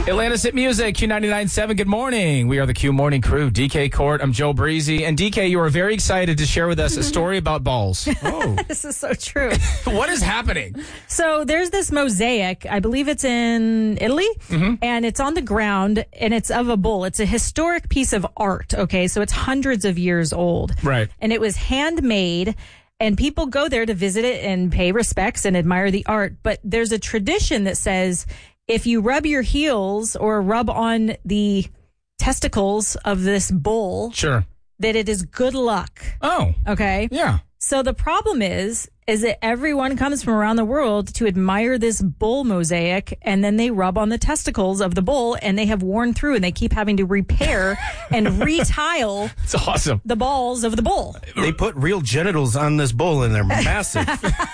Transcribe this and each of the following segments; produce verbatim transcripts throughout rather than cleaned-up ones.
Atlanta's Hit Music, Q ninety-nine point seven. Good morning. We are the Q Morning Crew. D K Court, I'm Joe Breezy. And D K, you are very excited to share with us a story about balls. Oh. This is so true. What is happening? So there's this mosaic, I believe it's in Italy, mm-hmm. and it's on the ground, and it's of a bull. It's a historic piece of art, okay? So it's hundreds of years old. Right. And it was handmade, and people go there to visit it and pay respects and admire the art. But there's a tradition that says if you rub your heels or rub on the testicles of this bull, sure, that it is good luck. Oh. Okay? Yeah. So the problem is, is that everyone comes from around the world to admire this bull mosaic, and then they rub on the testicles of the bull, and they have worn through, and they keep having to repair and retile It's awesome. the balls of the bull. They put real genitals on this bull, and they're massive.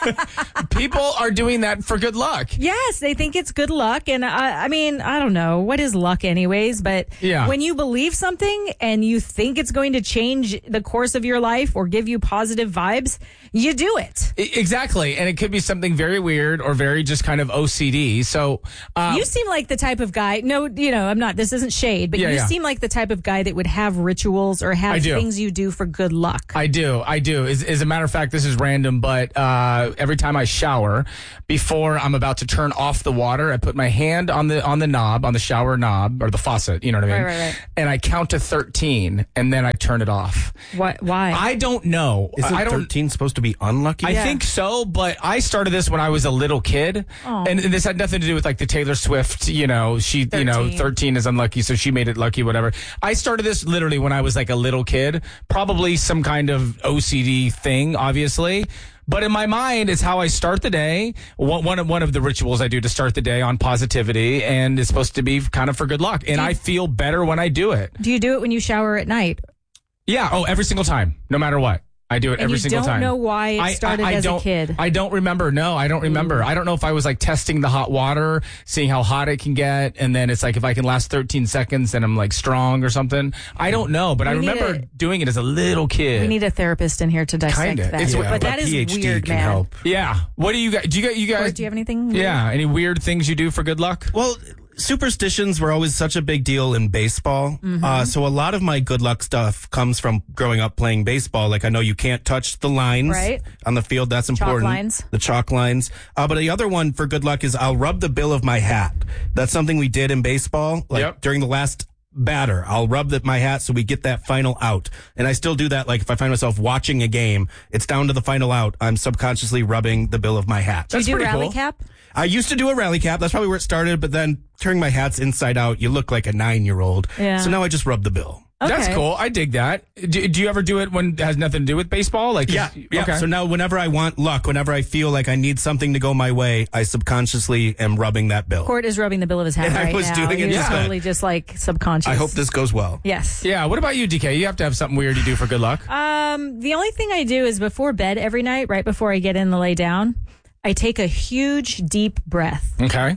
People are doing that for good luck. Yes, they think it's good luck, and I, I mean, I don't know. What is luck anyways? But yeah. when you believe something and you think it's going to change the course of your life or give you positive vibes, you do it. Exactly. And it could be something very weird or very just kind of O C D. So um, you seem like the type of guy. No, you know, I'm not. This isn't shade, but yeah, you yeah. seem like the type of guy that would have rituals or have things you do for good luck. I do. I do. As, as a matter of fact, this is random, but uh, every time I shower, before I'm about to turn off the water, I put my hand on the on the knob, on the shower knob, or the faucet, you know what I mean? Right, right, right. And I count to thirteen, and then I turn it off. What? Why? I don't know. Isn't I don't, thirteen supposed to be unlucky? I Yeah. think so, but I started this when I was a little kid, Oh. and this had nothing to do with like the Taylor Swift. You know, she, you know, thirteen. thirteen is unlucky, so she made it lucky. Whatever. I started this literally when I was like a little kid, probably some kind of O C D thing, obviously. But in my mind, it's how I start the day. One, one of one of the rituals I do to start the day on positivity, and it's supposed to be kind of for good luck. And you- I feel better when I do it. do you do it when you shower at night? Yeah. Oh, every single time, no matter what. I do it And every you single don't time. know why it I- started I, I as a don't, kid. I don't remember. No, I don't remember. I don't know if I was like testing the hot water, seeing how hot it can get, and then it's like if I can last thirteen seconds, then I'm like strong or something. I don't know, but I We need remember a- doing it as a little kid. We need a therapist in here to dissect Kinda. that. It's- but Yeah, that a is PhD weird, can man. help. Yeah. What do you guys? Do you guys? You Of course, guys? do you have anything? weird? Yeah. Any weird things you do for good luck? Well, superstitions were always such a big deal in baseball. Mm-hmm. Uh, so a lot of my good luck stuff comes from growing up playing baseball. Like I know you can't touch the lines Right. on the field. That's Chalk important. lines. The chalk lines. Uh, but the other one for good luck is I'll rub the bill of my hat. That's something we did in baseball. Like Yep. during the last batter, I'll rub the, my hat so we get that final out. And I still do that. Like if I find myself watching a game, it's down to the final out. I'm subconsciously rubbing the bill of my hat. Do you That's do pretty rally cool. cap? I used to do a rally cap. That's probably where it started. But then turning my hats inside out, you look like a nine-year-old. Yeah. So now I just rub the bill. That's Okay. cool. I dig that. Do, do you ever do it when it has nothing to do with baseball? Like Yeah. yeah. Okay. So now whenever I want luck, whenever I feel like I need something to go my way, I subconsciously am rubbing that bill. Court is rubbing the bill of his hat And I right was now. doing it He's just then. totally just like subconscious. I hope this goes well. Yes. yeah. What about you, D K? You have to have something weird you do for good luck. Um, the only thing I do is before bed every night, right before I get in to lay down, I take a huge, deep breath. Okay.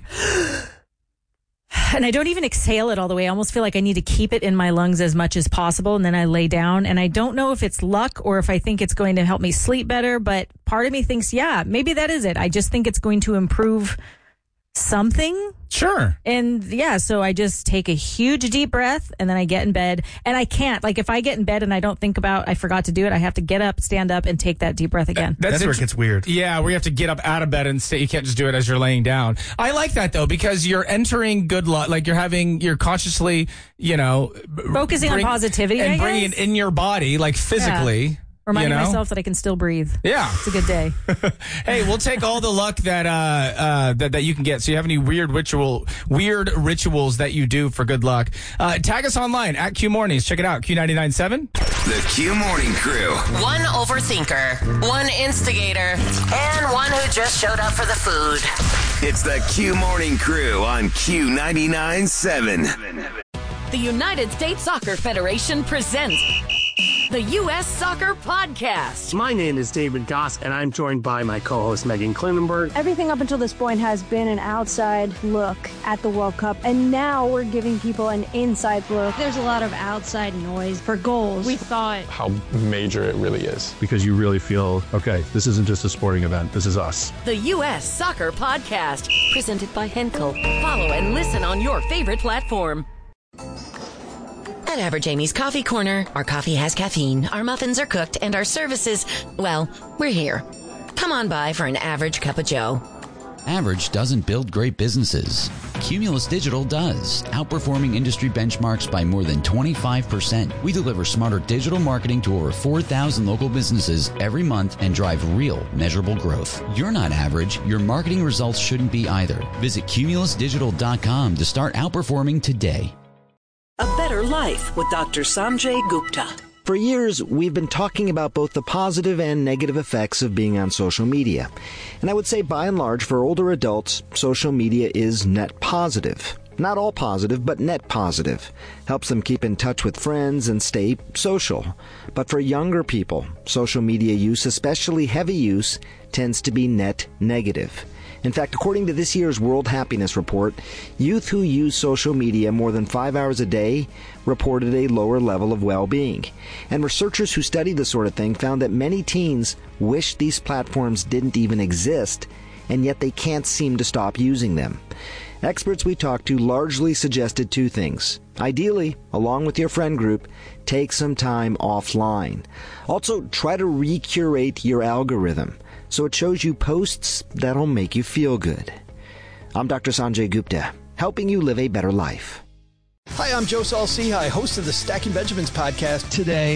And I don't even exhale it all the way. I almost feel like I need to keep it in my lungs as much as possible. And then I lay down. And I don't know if it's luck or if I think it's going to help me sleep better. But part of me thinks, yeah, maybe that is it. I just think it's going to improve something. Sure. And yeah, so I just take a huge deep breath and then I get in bed. And I can't, like if I get in bed and I don't think about, I forgot to do it, I have to get up, stand up and take that deep breath again. That's, where it int- gets weird. Yeah, where you have to get up out of bed and stay. You can't just do it as you're laying down. I like that though, because you're entering good luck. Like you're having, you're consciously, you know, b- Focusing on positivity, and I bringing guess. it in your body, like physically. Reminding you know? myself that I can still breathe. Yeah. It's a good day. Hey, we'll take all the luck that uh, uh, that that you can get. So you have any weird ritual, weird rituals that you do for good luck? Uh, tag us online at Q Mornings. Check it out, Q ninety-nine point seven. The Q Morning Crew. One overthinker, one instigator, and one who just showed up for the food. It's the Q Morning Crew on Q ninety-nine point seven. The United States Soccer Federation presents the U S Soccer Podcast. My name is David Goss, and I'm joined by my co-host Megan Klinenberg. Everything up until this point has been an outside look at the World Cup, and now we're giving people an inside look. There's a lot of outside noise for goals. We thought how major it really is. Because you really feel, okay, this isn't just a sporting event, this is us. The U S Soccer Podcast, presented by Henkel. Follow and listen on your favorite platform. At Average Amy's Coffee Corner, our coffee has caffeine, our muffins are cooked, and our services, well, we're here. Come on by for an average cup of joe. Average doesn't build great businesses. Cumulus Digital does, outperforming industry benchmarks by more than twenty-five percent. We deliver smarter digital marketing to over four thousand local businesses every month and drive real, measurable growth. You're not average. Your marketing results shouldn't be either. Visit cumulus digital dot com to start outperforming today. A Better Life with Doctor Sanjay Gupta. For years, we've been talking about both the positive and negative effects of being on social media. And I would say, by and large, for older adults, social media is net positive. Not all positive, but net positive. Helps them keep in touch with friends and stay social. But for younger people, social media use, especially heavy use, tends to be net negative. In fact, according to this year's World Happiness Report, youth who use social media more than five hours a day reported a lower level of well-being. And researchers who studied this sort of thing found that many teens wish these platforms didn't even exist, and yet they can't seem to stop using them. Experts we talked to largely suggested two things. Ideally, along with your friend group, take some time offline. Also, try to recurate your algorithm so it shows you posts that'll make you feel good. I'm Doctor Sanjay Gupta, helping you live a better life. Hi, I'm Joe Saul-Sehy, host of the Stacking Benjamins podcast. Today,